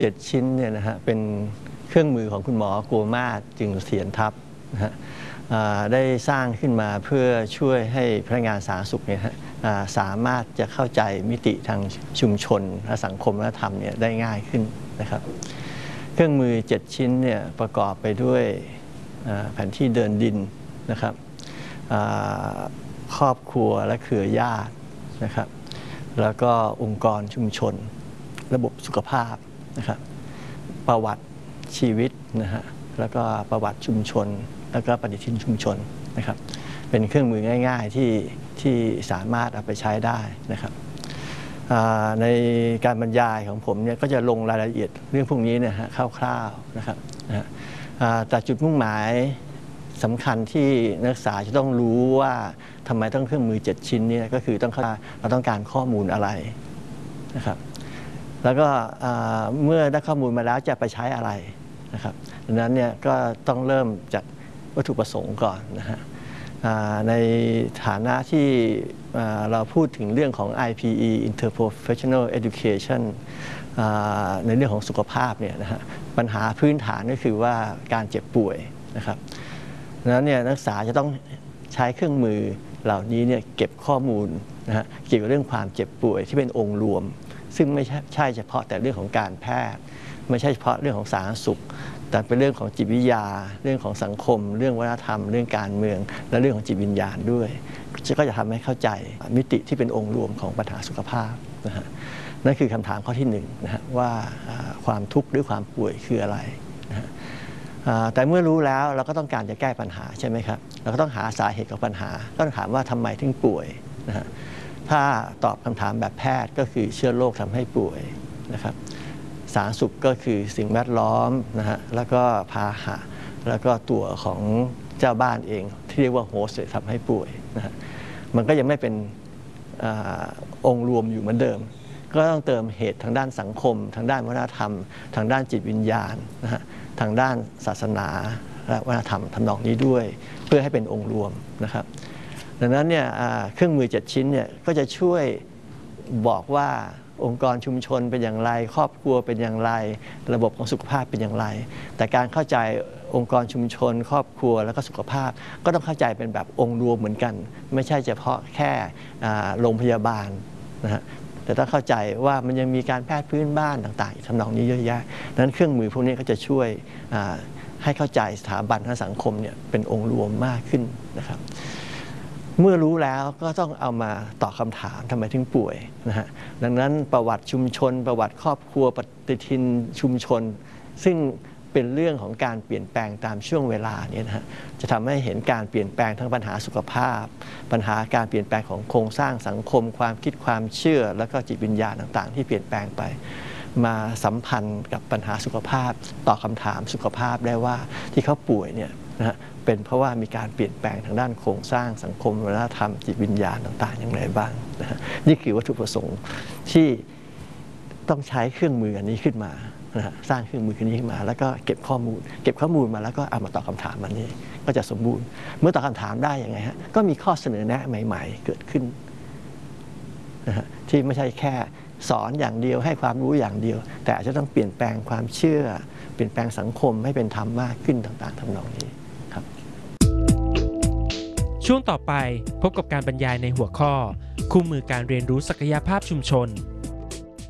7 ชิ้นเนี่ยนะฮะเป็นเครื่องมือของคุณหมอโกมาศจึงเถียรทัพนะฮะได้สร้างขึ้นมาเพื่อช่วยให้พนักงานสาธารณสุขเนี่ยสามารถจะเข้าใจมิติทางชุมชนและสังคมและธรรมเนี่ยได้ง่ายขึ้นนะครับเครื่องมือ 7 ชิ้นเนี่ยประกอบไปด้วยแผนที่เดินดินนะครับครอบครัวและเครือญาตินะครับแล้วก็องค์กรชุมชนระบบสุขภาพนะครับประวัติชีวิตนะฮะแล้วก็ประวัติชุมชนแล้วก็ปฏิทินชุมชนนะครับเป็นเครื่องมือง่ายๆที่สามารถเอาไปใช้ได้นะครับในการบรรยายของผมเนี่ยก็จะลงรายละเอียดเรื่องพวกนี้นะฮะคร่าวๆนะครับแต่จุดมุ่งหมายสำคัญที่นักศึกษาจะต้องรู้ว่าทำไมต้องเครื่องมือ 7 ชิ้นนี้ก็คือเราต้องการข้อมูลอะไรนะครับแล้วก็เมื่อได้ข้อมูลมาแล้วจะไปใช้อะไรนะครับดังนั้นเนี่ยก็ต้องเริ่มจากวัตถุประสงค์ก่อนนะฮะในฐานะที่เราพูดถึงเรื่องของ IPE Interprofessional Education ในเรื่องของสุขภาพเนี่ยนะฮะปัญหาพื้นฐานก็คือว่าการเจ็บป่วยนะครับดังนั้นเนี่ยนักศึกษาจะต้องใช้เครื่องมือเหล่านี้เนี่ยเก็บข้อมูลนะฮะเกี่ยวกับเรื่องความเจ็บป่วยที่เป็นองค์รวมซึ่งไม่ใช่เฉพาะแต่เรื่องของการแพทย์ไม่ใช่เฉพาะเรื่องของสาธารณสุขแต่เป็นเรื่องของจิตวิทยาเรื่องของสังคมเรื่องวัฒนธรรมเรื่องการเมืองและเรื่องของจิตวิญญาณด้วยก็จะทำให้เข้าใจมิติที่เป็นองค์รวมของปัญหาสุขภาพนะฮะนั่นคือคำถามข้อที่1นะฮะว่าความทุกข์หรือความป่วยคืออะไรนะฮะแต่เมื่อรู้แล้วเราก็ต้องการจะแก้ปัญหาใช่ไหมครับเราก็ต้องหาสาเหตุของปัญหาก็ต้องถามว่าทำไมถึงป่วยนะฮะถ้าตอบคำถามแบบแพทย์ก็คือเชื้อโรคทำให้ป่วยนะครับสาธารณสุขก็คือสิ่งแวดล้อมนะฮะแล้วก็พาหะแล้วก็ตัวของเจ้าบ้านเองที่เรียกว่าโฮสต์ทำให้ป่วยนะฮะมันก็ยังไม่เป็นองค์รวมอยู่เหมือนเดิมก็ต้องเติมเหตุทางด้านสังคมทางด้านวัฒนธรรมทางด้านจิตวิญญาณนะฮะทางด้านศาสนาและวัฒนธรรมทำนองนี้ด้วยเพื่อให้เป็นองค์รวมนะครับดังนั้นเนี่ยเครื่องมือ 7 ชิ้นเนี่ยก็จะช่วยบอกว่าองค์กรชุมชนเป็นอย่างไรครอบครัวเป็นอย่างไรระบบของสุขภาพเป็นอย่างไรแต่การเข้าใจองค์กรชุมชนครอบครัวแล้วก็สุขภาพก็ต้องเข้าใจเป็นแบบองค์รวมเหมือนกันไม่ใช่เฉพาะแค่โรงพยาบาลนะฮะแต่ต้องเข้าใจว่ามันยังมีการแพทย์พื้นบ้านต่างๆทำนองนี้เยอะแยะนั้นเครื่องมือพวกนี้ก็จะช่วยให้เข้าใจสถาบันทางสังคมเนี่ยเป็นองค์รวมมากขึ้นนะครับเมื่อรู้แล้วก็ต้องเอามาตอบคำถามทำไมถึงป่วยนะฮะดังนั้นประวัติชุมชนประวัติครอบครัวปฏิทินชุมชนซึ่งเป็นเรื่องของการเปลี่ยนแปลงตามช่วงเวลาเนี่ยนะฮะจะทำให้เห็นการเปลี่ยนแปลงทั้งปัญหาสุขภาพปัญหาการเปลี่ยนแปลงของโครงสร้างสังคมความคิดความเชื่อแล้วก็จิตวิญญาณต่างๆที่เปลี่ยนแปลงไปมาสัมพันธ์กับปัญหาสุขภาพตอบคำถามสุขภาพได้ว่าที่เขาป่วยเนี่ยนะฮะเป็นเพราะว่ามีการเปลี่ยนแปลงทางด้านโครงสร้างสังคมวัฒนธรรมจิตวิญญาณต่างๆอย่างไรบ้างนะฮะนี่คือวัตถุประสงค์ที่ต้องใช้เครื่องมืออันนี้ขึ้นมานะฮะสร้างเครื่องมืออันนี้ขึ้นมาแล้วก็เก็บข้อมูลมาแล้วก็เอามาตอบคำถามมันนี้ก็จะสมบูรณ์เมื่อตอบคำถามได้ยังไงฮะก็มีข้อเสนอแนะใหม่ๆเกิดขึ้นนะฮะที่ไม่ใช่แค่สอนอย่างเดียวให้ความรู้อย่างเดียวแต่อาจจะต้องเปลี่ยนแปลงความเชื่อเปลี่ยนแปลงสังคมให้เป็นธรรมมากขึ้นต่างๆทำนองนี้ครับช่วงต่อไปพบกับการบรรยายในหัวข้อคู่มือการเรียนรู้ศักยภาพชุมชน